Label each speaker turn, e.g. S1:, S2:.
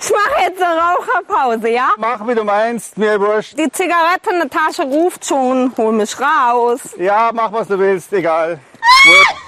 S1: Ich mache jetzt eine Raucherpause, ja?
S2: Mach, wie du meinst, mir wurscht.
S1: Die Zigarette in der Tasche ruft schon, hol mich raus.
S2: Ja, mach, was du willst, egal. Wurscht.